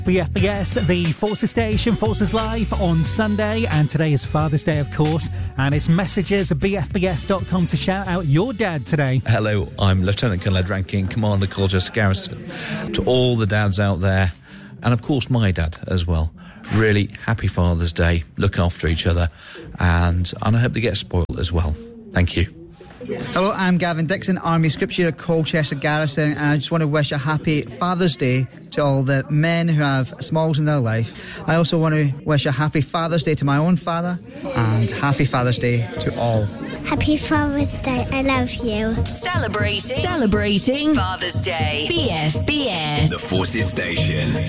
BFBS, the Forces Station, Forces Live on Sunday, and today is Father's Day, of course, and it's messages at bfbs.com to shout out your dad today. Hello, I'm Lieutenant Colonel Ed Rankin, Commander Colchester Garrison. To all the dads out there, and of course my dad as well, really happy Father's Day, look after each other, and I hope they get spoiled as well. Thank you. Hello, I'm Gavin Dixon, Army Scripture Colchester Garrison, and I just want to wish a happy Father's Day to all the men who have smalls in their life. I also want to wish a happy Father's Day to my own father, and happy Father's Day to all. Happy Father's Day, I love you. Celebrating Father's Day. BFBS. The Forces Station.